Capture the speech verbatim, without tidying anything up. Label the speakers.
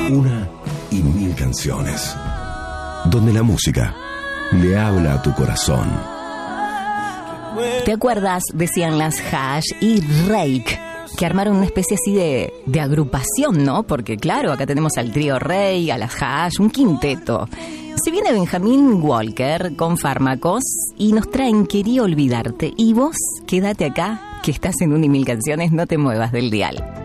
Speaker 1: Una y mil canciones. Donde la música le habla a tu corazón.
Speaker 2: ¿Te acuerdas? Decían las Hash y Rake, que armaron una especie así de, de agrupación, ¿no? Porque claro, acá tenemos al trío Rake, a las Hash, un quinteto. Se viene Benjamin Walker con Fármacos y nos traen Quería Olvidarte. Y vos, quédate acá, que estás en Un y Mil Canciones, no te muevas del dial.